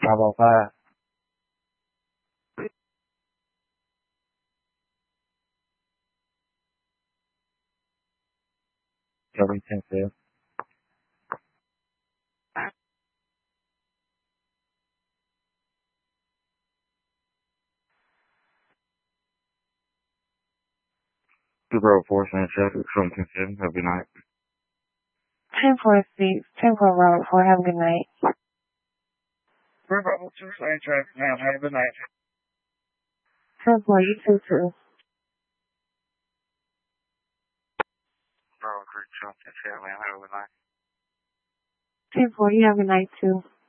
Bravo 5. Covering 10-5. Bravo 4, San Traffic, covering 10-7. Have a good night. 10-4-6, 10-4 Robert 4, have a good night. Bravo 2, San Traffic, ma'am, have a good night. 10-4, you too. Bravo 3, 10-7, ma'am, have a good night. 10-4, you have a good night too.